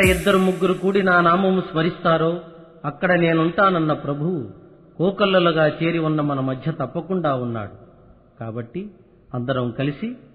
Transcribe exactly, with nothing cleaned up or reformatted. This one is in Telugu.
ఇద్దరు ముగ్గురు కూడి నా నామము స్మరిస్తారో అక్కడ నేనుంటానన్న ప్రభువు కోకొల్లలుగా చేరి ఉన్న మన మధ్య తప్పకుండా ఉన్నాడు. కాబట్టి అందరం కలిసి